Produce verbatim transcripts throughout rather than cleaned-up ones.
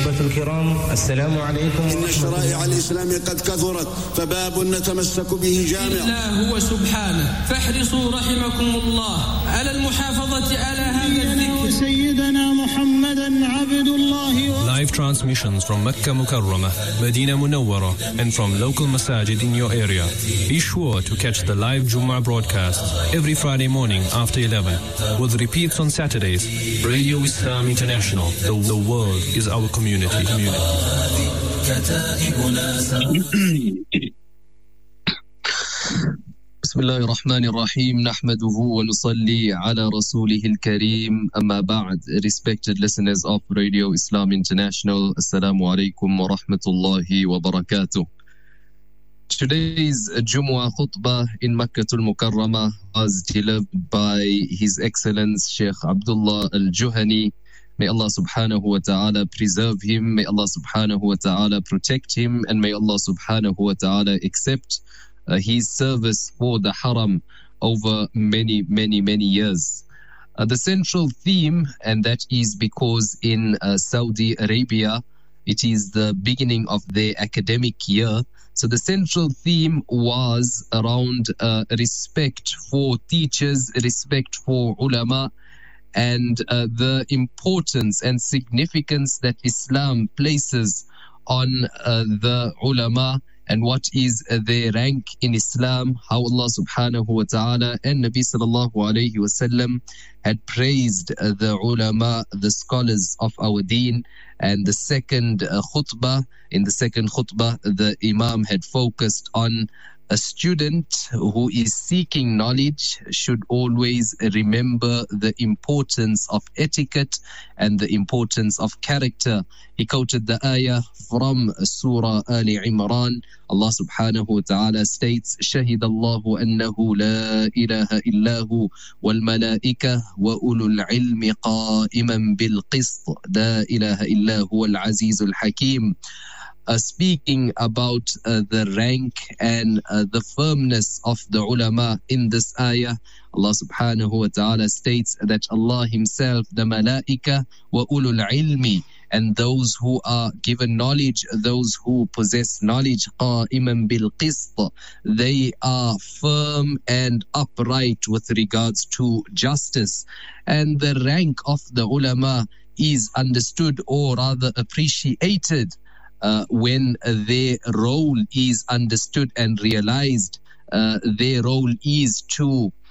أحبة الكرام السلام عليكم. إن الشرائع الإسلامية قد كثرت فباب نتمسك به جامع الله هو سبحانه، فاحرصوا رحمكم الله على المحافظة على هذا الذكر. سيدنا محمدا عبد الله. Live transmissions from Mecca Mukarramah, Medina Munawwara and from local masajid in your area. Be sure to catch the live Jummah broadcast every Friday morning after eleven with repeats on Saturdays. Radio Islam International, the, the world is our community. community. بسم الله الرحمن الرحيم نحمده ونصلي على رسوله الكريم أما بعد. Respected listeners of Radio Islam International, Assalamu alaikum wa rahmatullahi wa barakatuh. Today's Jumu'ah khutbah in Makkah al-Mukarramah was delivered by His Excellence Sheikh Abdullah Al-Juhani. May Allah subhanahu wa ta'ala preserve him, may Allah subhanahu wa ta'ala protect him, and may Allah subhanahu wa ta'ala accept uh, his service for the haram over many, many, many years. Uh, the central theme, and that is because in uh, Saudi Arabia, it is the beginning of their academic year. So the central theme was around uh, respect for teachers, respect for ulama, and uh, the importance and significance that Islam places on uh, the ulama and what is uh, their rank in Islam, how Allah subhanahu wa ta'ala and Nabi sallallahu alayhi wa sallam had praised uh, the ulama, the scholars of our deen. And the second uh, khutbah, in the second khutbah, the Imam had focused on a student who is seeking knowledge should always remember the importance of etiquette and the importance of character. He quoted the ayah from Surah Ali Imran. Allah subhanahu wa ta'ala states, شَهِدَ اللَّهُ أَنَّهُ لَا إِلَهَ إِلَّا هُ وَالْمَلَائِكَةُ وَأُولُو الْعِلْمِ قَائِمًا بِالْقِسْطِ لَا إِلَهَ إِلَّا هُوَ الْعَزِيزُ الْحَكِيمُ. Uh, speaking about uh, the rank and uh, the firmness of the ulama in this ayah, Allah subhanahu wa ta'ala states that Allah himself, the malaika, wa ulul ilmi, and those who are given knowledge, those who possess knowledge, qa'iman bil qist, they are firm and upright with regards to justice. And the rank of the ulama is understood, or rather appreciated, Uh, when uh, their role is understood and realized. Uh, their role is to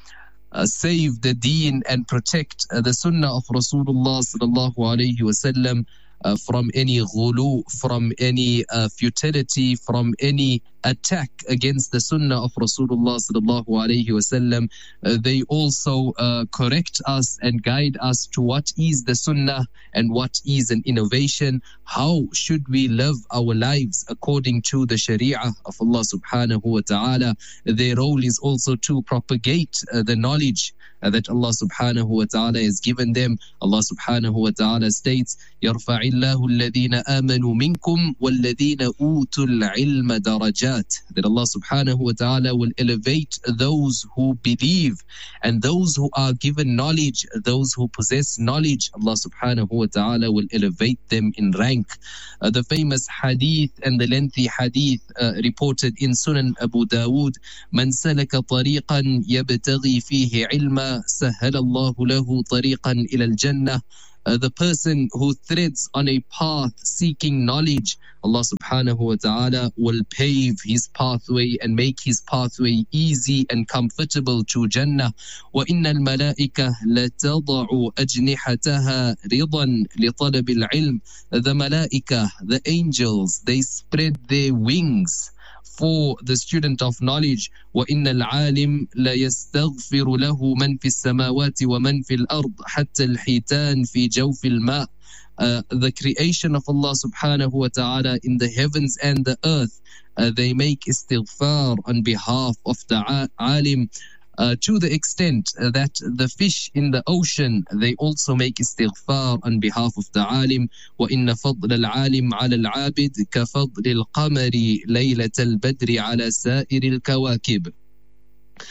uh, save the deen and protect uh, the sunnah of Rasulullah sallallahu alayhi wa sallam uh, from any ghulu, from any uh, futility, from any attack against the sunnah of Rasulullah sallallahu alayhi wa sallam. Uh, they also uh, correct us and guide us to what is the sunnah and what is an innovation. How should we live our lives according to the sharia of Allah subhanahu wa ta'ala? Their role is also to propagate uh, the knowledge uh, that Allah subhanahu wa ta'ala has given them. Allah subhanahu wa ta'ala states, يَرْفَعِ اللَّهُ الَّذِينَ آمَنُوا مِنْكُمْ وَالَّذِينَ أُوتُوا الْعِلْمَ دَرَجَاتٍ. That Allah subhanahu wa ta'ala will elevate those who believe and those who are given knowledge, those who possess knowledge. Allah subhanahu wa ta'ala will elevate them in rank. Uh, the famous hadith and the lengthy hadith uh, reported in Sunan Abu Dawood, من سلك طريقا يبتغي فيه علما سهل الله له طريقا إلى الجنة. Uh, the person who treads on a path seeking knowledge, Allah subhanahu wa ta'ala will pave his pathway and make his pathway easy and comfortable to Jannah. وَإِنَّ الْمَلَائِكَةَ لَتَضَعُ أَجْنِحَتَهَا رِضًا لِطَلَبِ الْعِلْمِ. The malaika, the angels, they spread their wings for the student of knowledge. وَإِنَّ الْعَالِمِ لَيَسْتَغْفِرُ لَهُ مَنْ فِي السَّمَاوَاتِ وَمَنْ فِي الْأَرْضِ حَتَّى الْحِيتَانِ فِي جَوْفِ الْمَاءِ. Uh, the creation of Allah subhanahu wa ta'ala in the heavens and the earth, uh, they make istighfar on behalf of the alim. Uh, to the extent uh, that the fish in the ocean, they also make istighfar on behalf of the alim. وَإِنَّ فَضْلَ الْعَالِمِ عَلَى الْعَابِدِ كَفَضْلِ الْقَمَرِ لَيْلَةَ الْبَدْرِ عَلَى سَائِرِ الْكَوَاكِبِ.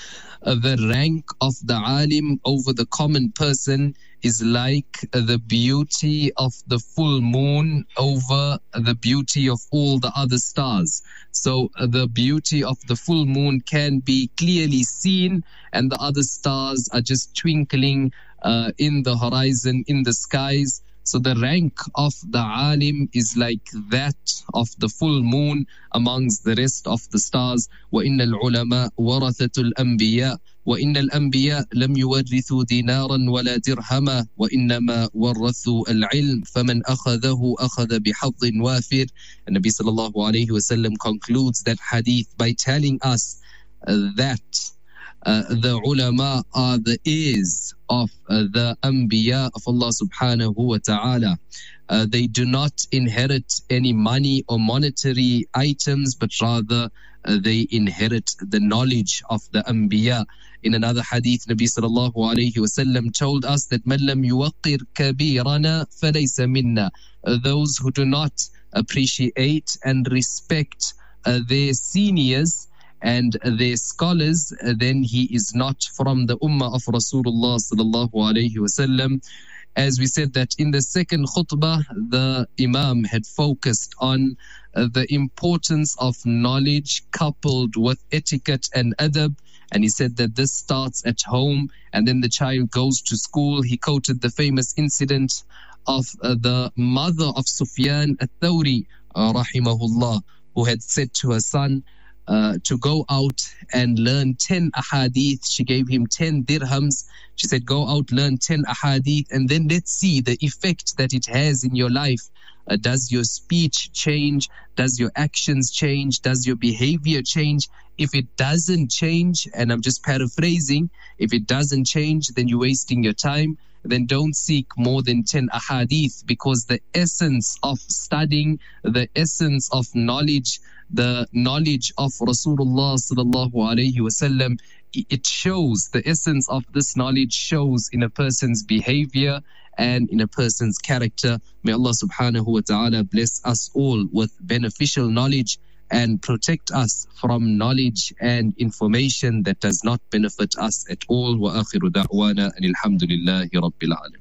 uh, the rank of the alim over the common person is like the beauty of the full moon over the beauty of all the other stars. So uh, the beauty of the full moon can be clearly seen, and the other stars are just twinkling uh, in the horizon, in the skies. So the rank of the alim is like that of the full moon amongst the rest of the stars. وَإِنَّ الْعُلَمَاءَ وَرَثَةُ الْأَنْبِيَاءِ وَإِنَّ الْأَنْبِيَاءَ لَمْ يُوَرِّثُوا دِينَارًا وَلَا دِرْهَمًا وَإِنَّمَا وَرَّثُوا الْعِلْمَ فَمَنْ أَخَذَهُ أَخَذَ بِحَظٍ وَافِرٍ. And Nabi sallallahu alayhi wa sallam concludes that hadith by telling us uh, that Uh, the ulama are the heirs of uh, the anbiya of Allah subhanahu wa ta'ala. Uh, they do not inherit any money or monetary items, but rather uh, they inherit the knowledge of the anbiya. In another hadith, Nabi sallallahu alayhi wa sallam told us that man lam yuwaqqir kabirana falaysa minna. Uh, those who do not appreciate and respect uh, their seniors and their scholars, then he is not from the ummah of Rasulullah sallallahu alayhi wasallam. As we said that in the second khutbah, the Imam had focused on uh, the importance of knowledge coupled with etiquette and adab, and he said that this starts at home and then the child goes to school. He quoted the famous incident of uh, the mother of Sufyan al-Thawri uh, rahimahullah, who had said to her son, Uh, to go out and learn ten ahadith. She gave him ten dirhams. She said, go out, learn ten ahadith, and then let's see the effect that it has in your life. Uh, does your speech change? Does your actions change? Does your behavior change? If it doesn't change, and I'm just paraphrasing, if it doesn't change, then you're wasting your time. Then don't seek more than ten ahadith, because the essence of studying, the essence of knowledge, the knowledge of Rasulullah sallallahu alayhi wasallam, it shows, the essence of this knowledge shows in a person's behavior and in a person's character. May Allah subhanahu wa ta'ala bless us all with beneficial knowledge and protect us from knowledge and information that does not benefit us at all. Wa akhiru da'wana alhamdulillahi rabbil alamin.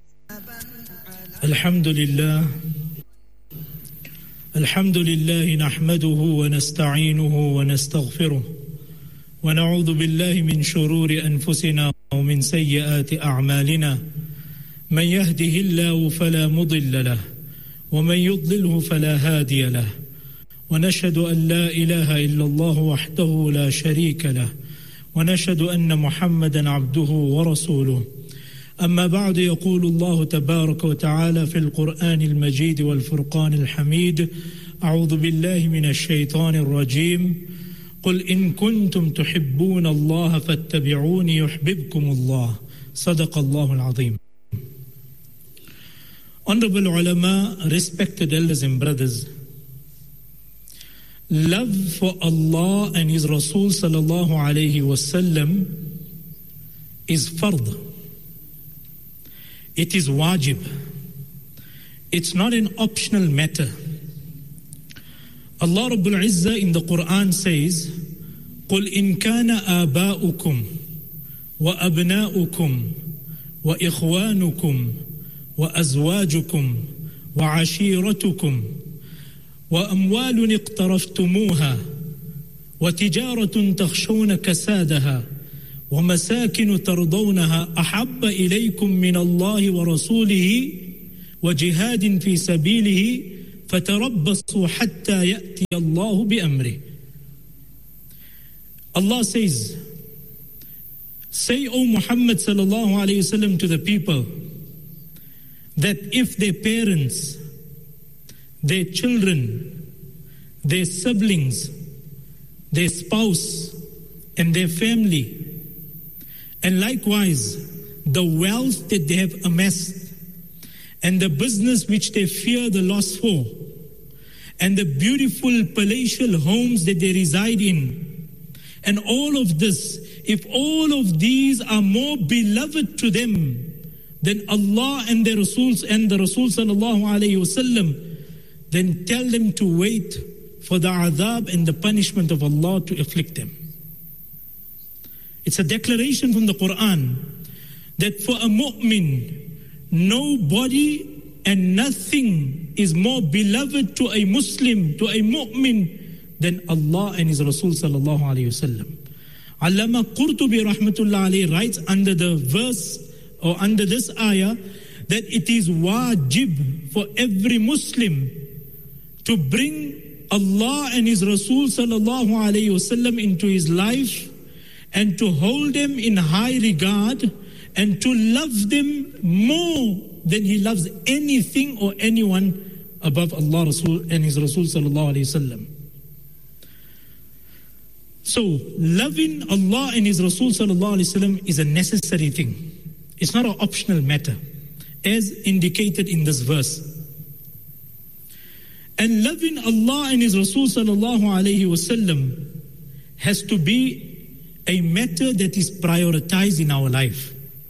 Alhamdulillah. الحمد لله نحمده ونستعينه ونستغفره ونعوذ بالله من شرور أنفسنا ومن سيئات أعمالنا من يهده الله فلا مضل له ومن يضلله فلا هادي له ونشهد أن لا إله إلا الله وحده لا شريك له ونشهد أن محمدا عبده ورسوله. أما بعد، يقول الله تبارك وتعالى في القرآن المجيد والفرقان الحميد: أعوذ بالله من الشيطان الرجيم، قل إن كنتم تحبون الله فاتبعوني يحببكم الله. صدق الله العظيم. Honorable ulama, respected elders and brothers, love for Allah and His Rasul sallallahu alayhi wasallam is fard. It is wajib. It's not an optional matter. Allah Rabbul Izzah in the Quran says, قُلْ إِن كَانَ آبَاؤُكُمْ وَأَبْنَاؤُكُمْ وَإِخْوَانُكُمْ وَأَزْوَاجُكُمْ وَعَشِيرَتُكُمْ وَأَمْوَالٌ اقْتَرَفْتُمُوهَا وَتِجَارَةٌ تَخْشَوْنَ كَسَادَهَا ومساكن ترضونها أحب إليكم من الله ورسوله وجهاد في سبيله فتربصوا حتى يأتي الله بأمره. Allah says, say, O Muhammad sallallahu alayhi wasallam, to the people that if their parents, their children, their siblings, their spouse and their family, and likewise the wealth that they have amassed, and the business which they fear the loss for, and the beautiful palatial homes that they reside in, and all of this, if all of these are more beloved to them than Allah and their Rasuls and the Rasul sallallahu alayhi wasallam, then tell them to wait for the adhab and the punishment of Allah to afflict them. It's a declaration from the Quran that for a mu'min, nobody and nothing is more beloved to a Muslim, to a mu'min, than Allah and His Rasul sallallahu alayhi wasallam. Allama Qurtubi rahmatullah alayhi writes under the verse or under this ayah that it is wajib for every Muslim to bring Allah and His Rasul sallallahu alayhi wasallam into his life and to hold them in high regard and to love them more than he loves anything or anyone above Allah Rasul and His Rasul sallallahu alayhi wasallam. So, loving Allah and His Rasul sallallahu alayhi wasallam is a necessary thing. It's not an optional matter, as indicated in this verse. And loving Allah and His Rasul sallallahu alayhi wasallam has to be a matter that is prioritized in our life.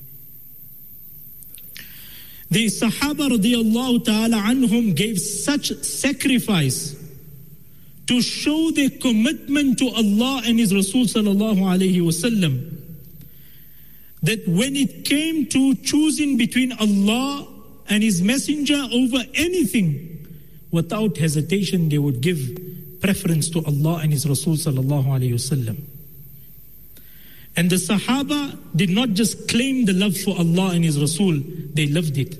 The Sahaba radiyallahu ta'ala anhum gave such sacrifice to show their commitment to Allah and His Rasul sallallahu alayhi wasallam, that when it came to choosing between Allah and His Messenger over anything, without hesitation they would give preference to Allah and His Rasul sallallahu alayhi wasallam. And the Sahaba did not just claim the love for Allah and His Rasul, they loved it.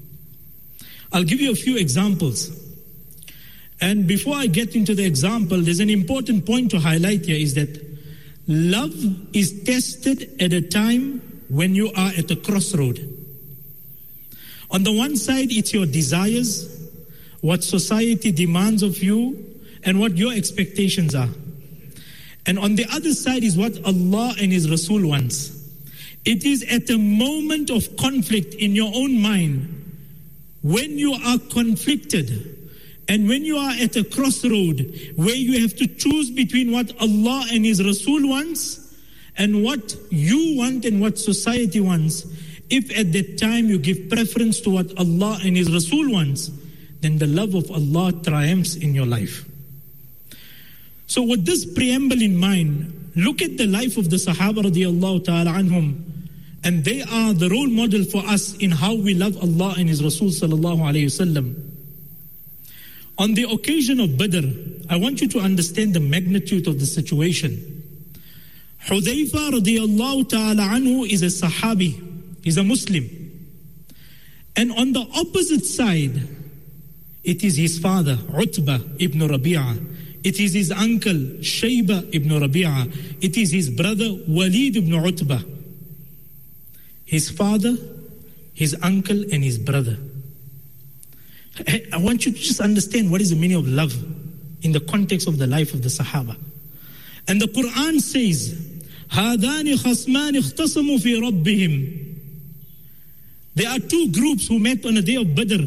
I'll give you a few examples. And before I get into the example, there's an important point to highlight here, is that love is tested at a time when you are at a crossroad. On the one side, it's your desires, what society demands of you, and what your expectations are. And on the other side is what Allah and His Rasul wants. It is at a moment of conflict in your own mind, when you are conflicted, and when you are at a crossroad where you have to choose between what Allah and His Rasul wants and what you want and what society wants, if at that time you give preference to what Allah and His Rasul wants, then the love of Allah triumphs in your life. So with this preamble in mind, look at the life of the Sahaba radiyallahu ta'ala anhum, and they are the role model for us in how we love Allah and His Rasul sallallahu alayhi wasallam. On the occasion of Badr, I want you to understand the magnitude of the situation. Hudayfa radiyallahu ta'ala anhu is a Sahabi, he's a Muslim. And on the opposite side, it is his father, Utbah ibn Rabi'ah. It is his uncle, Shayba ibn Rabi'ah. It is his brother, Walid ibn Utbah. His father, his uncle, and his brother. I want you to just understand what is the meaning of love in the context of the life of the Sahaba. And the Quran says, هَذَانِ خَصْمَانِ اخْتَصَمُوا فِي رَبِّهِمْ. There are two groups who met on the day of Badr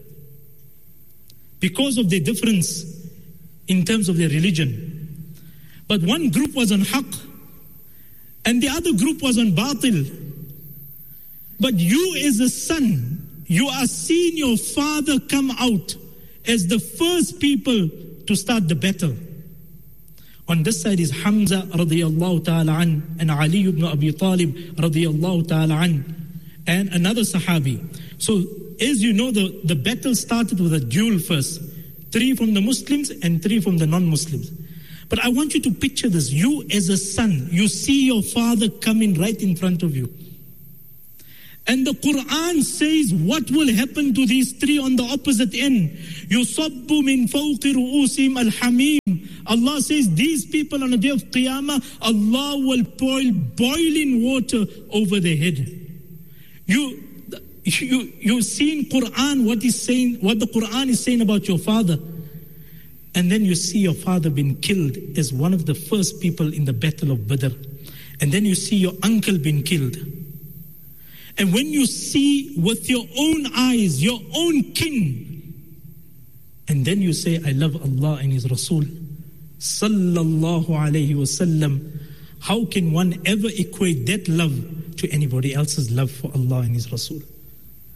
because of their difference in terms of their religion. But one group was on haqq and the other group was on batil. But you as a son, you are seeing your father come out as the first people to start the battle. On this side is Hamza radiyallahu ta'ala an, and Ali ibn Abi Talib radiyallahu ta'ala an, and another Sahabi. So as you know, the, the battle started with a duel first. Three from the Muslims and three from the non-Muslims. But I want you to picture this. You as a son, you see your father coming right in front of you. And the Quran says what will happen to these three on the opposite end. يُصَبُّ مِن فَوْقِ رُؤُوسِهِمْ الْحَمِيمِ. Allah says these people on the day of Qiyamah, Allah will pour boiling water over their head. You, you, you see in Quran what is saying, what the Quran is saying about your father. And then you see your father being killed as one of the first people in the battle of Badr. And then you see your uncle being killed. And when you see with your own eyes, your own kin, and then you say, I love Allah and His Rasul, sallallahu alayhi wasallam, how can one ever equate that love to anybody else's love for Allah and His Rasul?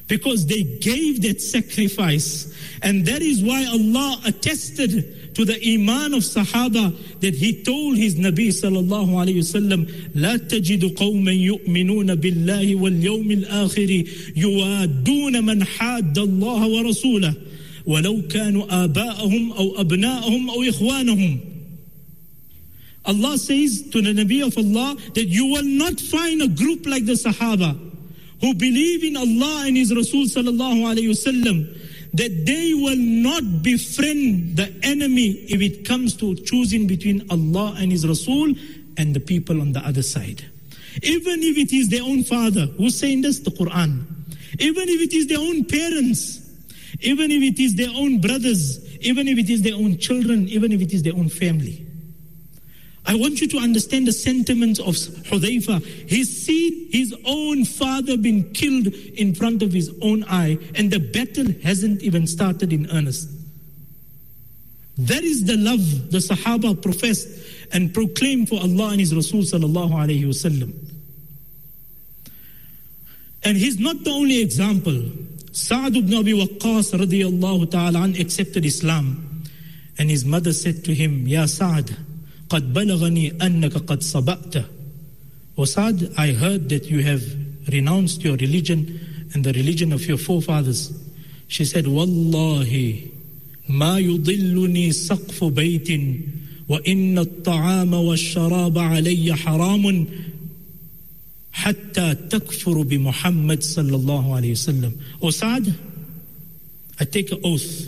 because they gave that sacrifice. And that is why Allah attested to the iman of Sahaba that He told His Nabi sallallahu alayhi wasallam, لا تجد قوما يؤمنون بالله واليوم الآخر يوادون من حاد الله ورسوله ولو كانوا آباءهم أو أبناءهم أو إخوانهم. Allah says to the Nabi of Allah that you will not find a group like the Sahaba who believe in Allah and His Rasul sallallahu alayhi wasallam, that they will not befriend the enemy if it comes to choosing between Allah and His Rasul and the people on the other side. Even if it is their own father, who's saying this? The Quran. Even if it is their own parents, even if it is their own brothers, even if it is their own children, even if it is their own family. I want you to understand the sentiments of Hudhayfa. He's seen his own father being killed in front of his own eye, and the battle hasn't even started in earnest. That is the love the Sahaba professed and proclaimed for Allah and His Rasul sallallahu alayhi wasallam. And he's not the only example. Sa'd ibn Abi Waqqas radiyallahu ta'ala an accepted Islam, and his mother said to him, Ya Sa'd, قَدْ بَلَغَنِي أَنَّكَ قَدْ صَبَأْتَ. O Sa'd, I heard that you have renounced your religion and the religion of your forefathers. She said, وَاللَّهِ مَا يُضِلُّنِي سَقْفُ بَيْتٍ وَإِنَّ الطَّعَامَ وَالشَّرَابَ عَلَيَّ حَرَامٌ حَتَّى تَكْفُرُ بِمُحَمَّدٍ صَلَّى اللَّهُ عَلَيْهِ وسلم. O Sa'd, I take an oath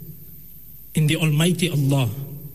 in the Almighty Allah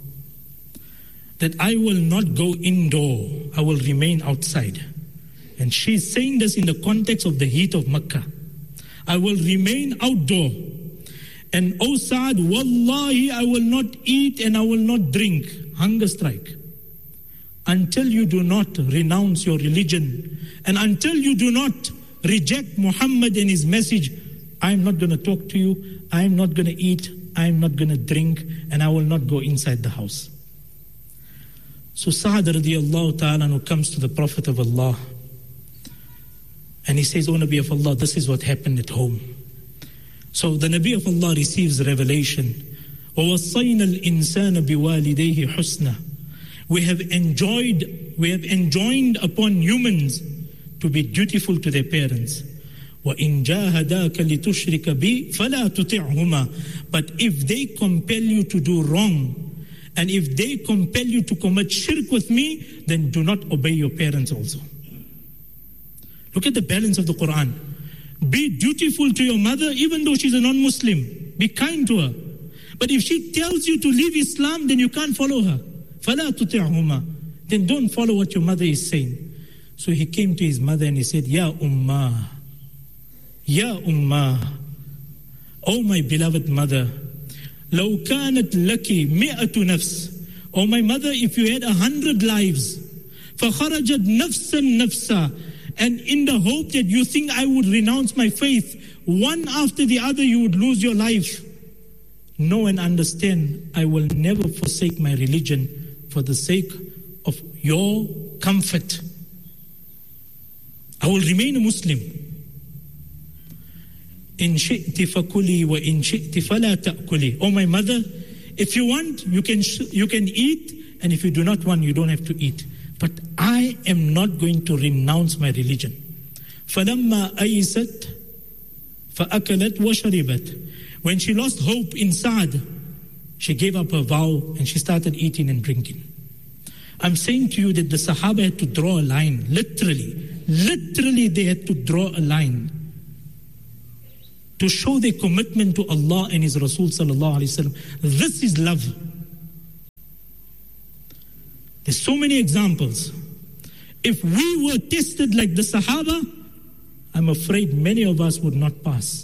that I will not go indoor, I will remain outside. And she's saying this in the context of the heat of Makkah. I will remain outdoor. And O Sa'd, wallahi, I will not eat and I will not drink, hunger strike, until you do not renounce your religion, and until you do not reject Muhammad and his message. I'm not going to talk to you, I'm not going to eat, I'm not going to drink, and I will not go inside the house. So Sa'd radiallahu ta'ala who comes to the Prophet of Allah, and he says, O Nabi of Allah, this is what happened at home. So the Nabi of Allah receives revelation. وَوَصَّيْنَا الْإِنسَانَ بِوَالِدَيْهِ حُسْنًا. We have enjoyed, we have enjoined upon humans to be dutiful to their parents. وَإِنْ جَاهَدَاكَ لِتُشْرِكَ بِي فَلَا تُطِعْهُمَا. But if they compel you to do wrong, and if they compel you to commit shirk with me, then do not obey your parents also. Look at the balance of the Quran. Be dutiful to your mother even though she's a non-Muslim. Be kind to her. But if she tells you to leave Islam, then you can't follow her. فَلَا تُطِعْهُمَا. Then don't follow what your mother is saying. So he came to his mother and he said, Ya Ummah, Ya Ummah, O my beloved mother, لَوْ كَانَتْ لَكِ مِئَةُ نَفْسٍ. O my mother, if you had a hundred lives, فَخَرَجَتْ نَفْسًا نَفْسًا, and in the hope that you think I would renounce my faith, one after the other you would lose your life. Know and understand, I will never forsake my religion for the sake of your comfort. I will remain a Muslim. In shi'ti fakuli wa in shi'ti fala ta'kuli. Oh my mother, if you want, you can you can eat, and if you do not want, you don't have to eat. But I am not going to renounce my religion. فَلَمَّا أَيْسَتْ فَأَكَلَتْ وَشَرِبَتْ. When she lost hope in Sa'd, she gave up her vow and she started eating and drinking. I'm saying to you that the Sahaba had to draw a line, literally. Literally they had to draw a line to show their commitment to Allah and His Rasul sallallahu alaihi wasallam. This is love. There's so many examples. If we were tested like the Sahaba, I'm afraid many of us would not pass.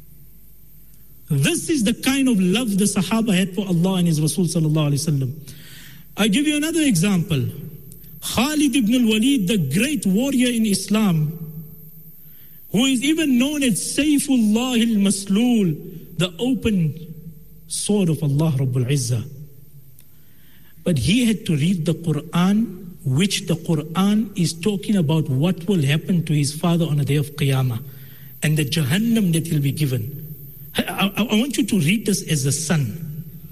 This is the kind of love the Sahaba had for Allah and His Rasul sallallahu alaihi wasallam. I give you another example. Khalid ibn al-Walid, the great warrior in Islam, who is even known as Sayfullah al-Maslul, the open sword of Allah Rabbul Izzah. But he had to read the Quran, which the Quran is talking about what will happen to his father on the day of Qiyamah. and the Jahannam that he'll be given. I, I, I want you to read this as a son.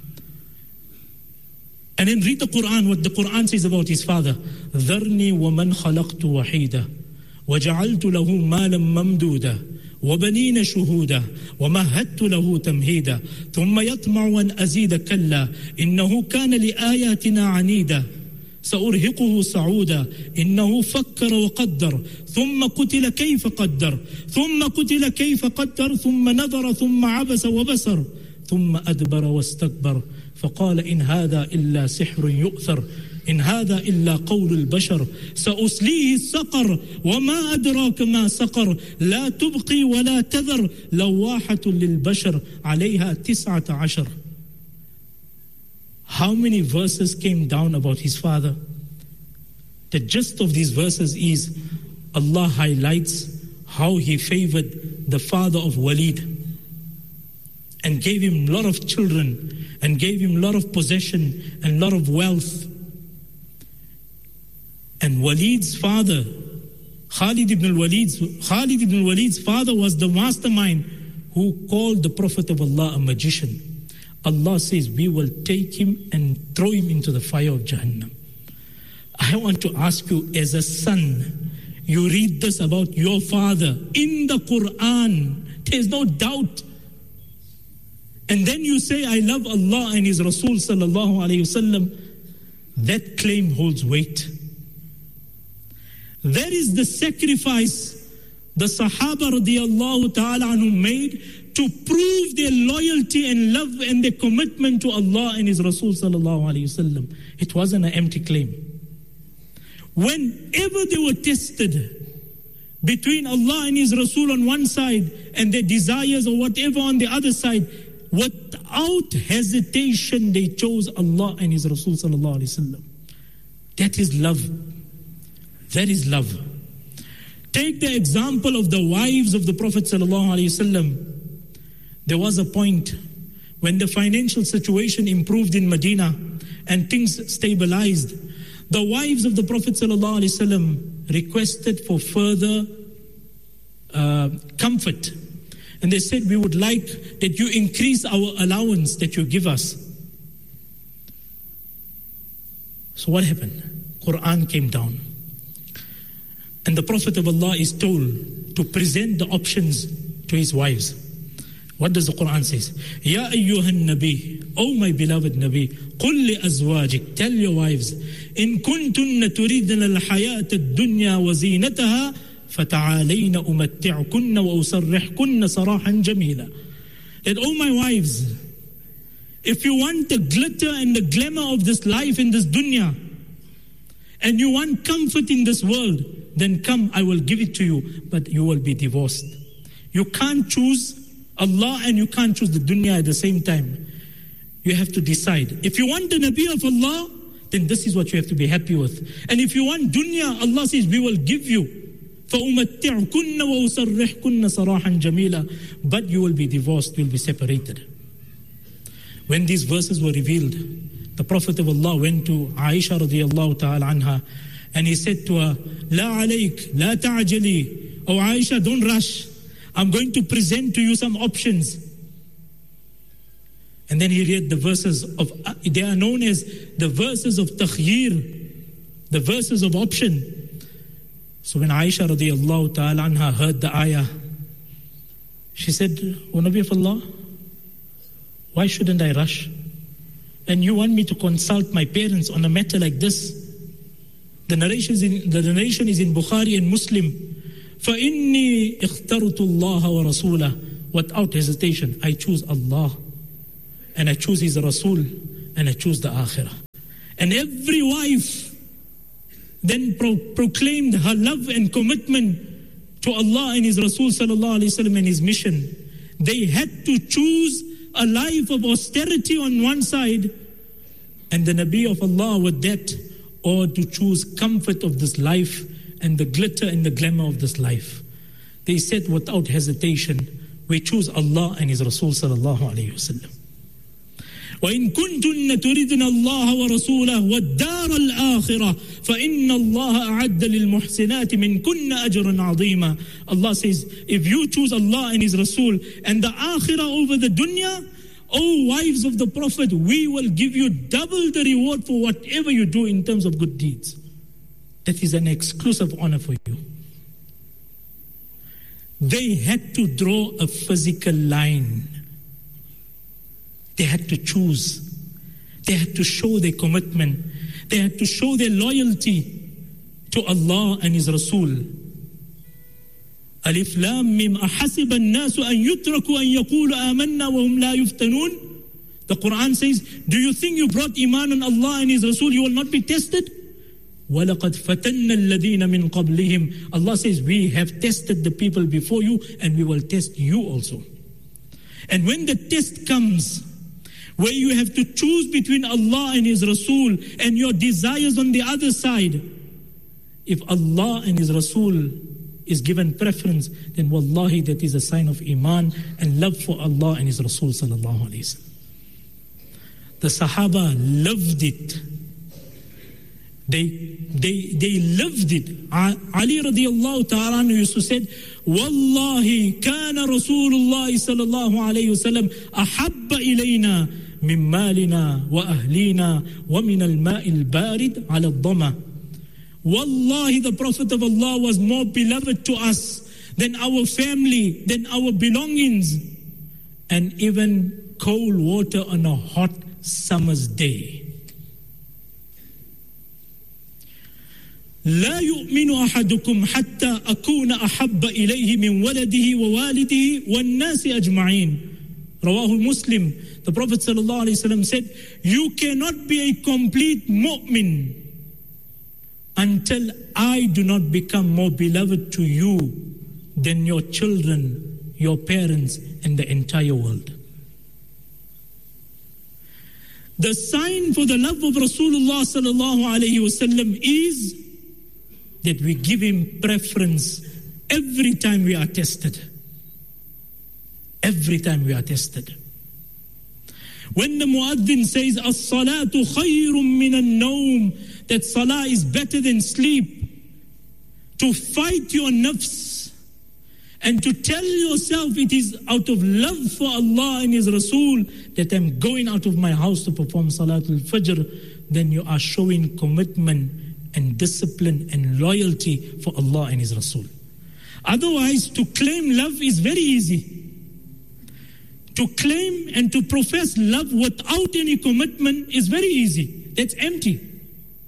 And then read the Quran, what the Quran says about his father. ذَرْنِي وَمَنْ خَلَقْتُ وَحِيدًا وَجَعَلْتُ لَهُ مَالًا مَمْدُودًا وبنين شهودا ومهدت له تمهيدا ثم يطمع أن أزيد كلا إنه كان لآياتنا عنيدا سأرهقه صعودا إنه فكر وقدر ثم قتل كيف قدر ثم قتل كيف قدر ثم نظر ثم عبس وبصر ثم أدبر واستكبر فقال إن هذا إلا سحر يؤثر إن هذا إلا قول البشر سأصليه السقر وما أدراك ما سقر لا تبقي ولا تذر لواحة للبشر عليها تسعة عشر. How many verses came down about his father? The gist of these verses is Allah highlights how he favored the father of Walid and gave him a lot of children and gave him a lot of possession and a lot of wealth. And Walid's father, Khalid ibn al-Walid's, Khalid ibn al-Walid's father was the mastermind who called the Prophet of Allah a magician. Allah says, we will take him and throw him into the fire of Jahannam. I want to ask you, as a son, you read this about your father in the Quran. There's no doubt. And then you say, I love Allah and His Rasul sallallahu alayhi wasallam. That claim holds weight. That is the sacrifice the Sahaba radiyallahu ta'ala anhu made to prove their loyalty and love and their commitment to Allah and His Rasul sallallahu alayhi wasallam. It wasn't an empty claim. Whenever they were tested between Allah and His Rasul on one side and their desires or whatever on the other side, without hesitation they chose Allah and His Rasul sallallahu alayhi wasallam. That is love. That is love. Take the example of the wives of the Prophet sallallahu alaihi wasallam. There was a point when the financial situation improved in Medina and things stabilized. The wives of the Prophet sallallahu alaihi wasallam requested for further uh, comfort. And they said, we would like that you increase our allowance that you give us. So what happened? Quran came down. And the Prophet of Allah is told to present the options to his wives. What does the Quran say? Ya ayyuhan nabi, O my beloved Nabi, qul li azwajik, tell your wives, in kuntunna turidna al-hayat ad-dunya wa zinataha, fata'alayna umatti'kunna wa usarrihkunna sarahan jamila. That, O my wives, if you want the glitter and the glamour of this life in this dunya, and you want comfort in this world, then come, I will give it to you, but you will be divorced. You can't choose Allah and you can't choose the dunya at the same time. You have to decide. If you want the Nabi of Allah, then this is what you have to be happy with. And if you want dunya, Allah says, we will give you. فَأُمَتِّعْكُنَّ وَأُسَرِّحْكُنَّ صَرَاحًا جَمِيلًا. But you will be divorced, you will be separated. When these verses were revealed, the Prophet of Allah went to Aisha radiyallahu ta'ala anha, and he said to her, La alayk, la ta'ajali. Oh Aisha, don't rush. I'm going to present to you some options. And then he read the verses of, they are known as the verses of takhyir, the verses of option. So when Aisha radiyallahu ta'ala anha heard the ayah, she said, O Nabi of Allah, why shouldn't I rush? And you want me to consult my parents on a matter like this? The narration is in, the narration is in Bukhari and Muslim. فَإِنِّي اخْتَرْتُ اللَّهَ وَرَسُولَهُ. Without hesitation, I choose Allah, and I choose His Rasul, and I choose the Akhirah. And every wife then pro- proclaimed her love and commitment to Allah and His Rasul sallallahu alaihi wasallam and His mission. They had to choose a life of austerity on one side, and the Nabi of Allah with that, or to choose comfort of this life and the glitter and the glamour of this life. They said without hesitation, we choose Allah and His Rasul sallallahu alayhi wasallam. وَإِن كُنْتُنَّ تُرِدْنَ اللَّهَ وَرَسُولَهُ وَالدَّارَ الْآخِرَةَ فَإِنَّ اللَّهَ أَعَدَّ لِلْمُحْسِنَاتِ مِنْكُنَّ أَجْرًا عَظِيمًا. Allah says, if you choose Allah and His Rasul and the akhirah over the dunya, O wives of the Prophet, we will give you double the reward for whatever you do in terms of good deeds. That is an exclusive honor for you. They had to draw a physical line. They had to choose. They had to show their commitment. They had to show their loyalty to Allah and His Rasul. Alif Lam Mim ahasiba an-nasu an yutraku an yaqulu amanna wa hum la yuftanun. The Quran says, do you think you brought iman on Allah and His Rasul, you will not be tested? وَلَقَدْ فَتَنَّ الَّذِينَ مِنْ قَبْلِهِمْ. Allah says, we have tested the people before you and we will test you also. And when the test comes, where you have to choose between Allah and His Rasul and your desires on the other side, if Allah and His Rasul is given preference, then wallahi that is a sign of iman and love for Allah and His Rasul sallallahu alayhi wa sallam. The Sahaba loved it. They they they lived it. Ali radiallahu ta'ala used to say, Wallahi kana Rasulullah sallallahu alayhi wa sallam ahabba ilayna min malina wa ahlina wa min al-ma'i al-barid ala al-dama. Wallahi, the Prophet of Allah was more beloved to us than our family, than our belongings, and even cold water on a hot summer's day. لا يؤمن أحدكم حتى أكون أحب إليه من ولده ووالده والناس أجمعين. Rawahu Muslim. The Prophet sallallahu alaihi wasallam said, you cannot be a complete mu'min until I do not become more beloved to you than your children, your parents, and the entire world. The sign for the love of Rasulullah sallallahu alaihi wasallam is that we give him preference every time we are tested. Every time we are tested. When the muaddin says, as-salatu khayrun min an-nawm, that salah is better than sleep, to fight your nafs and to tell yourself it is out of love for Allah and His Rasul that I'm going out of my house to perform Salatul Fajr, then you are showing commitment and discipline and loyalty for Allah and His Rasul. Otherwise, to claim love is very easy. To claim and to profess love without any commitment is very easy. That's empty.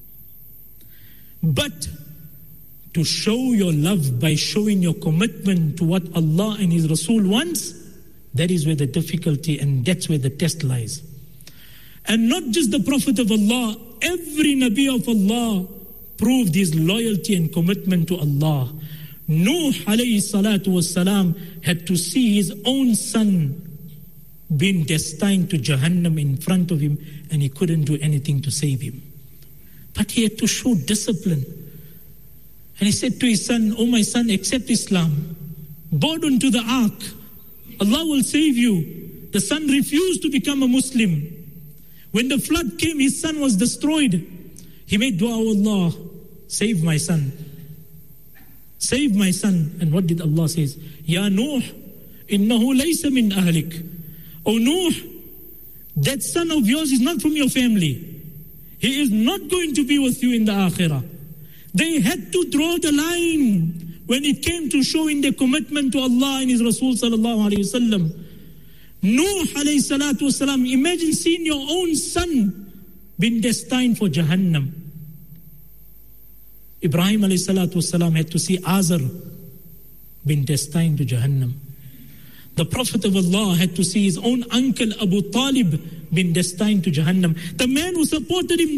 But to show your love by showing your commitment to what Allah and His Rasul wants, that is where the difficulty and that's where the test lies. And not just the Prophet of Allah, every Nabi of Allah proved his loyalty and commitment to Allah. Nuh alayhi salatu was salam had to see his own son being destined to Jahannam in front of him, and he couldn't do anything to save him. But he had to show discipline. And he said to his son, oh my son, accept Islam. Board onto the ark. Allah will save you. The son refused to become a Muslim. When the flood came, his son was destroyed. He made dua, oh Allah, save my son. Save my son. And what did Allah say? Ya Nuh, innahu laysa min ahlik. Oh Nuh, that son of yours is not from your family. He is not going to be with you in the akhirah. They had to draw the line when it came to showing their commitment to Allah and His Rasul sallallahu alayhi wa sallam. Nuh alayhi salatu wasalam, imagine seeing your own son being destined for Jahannam. Ibrahim alayhi salatu wasalam had to see Azar being destined to Jahannam. The Prophet of Allah had to see his own uncle Abu Talib being destined to Jahannam. The man who supported him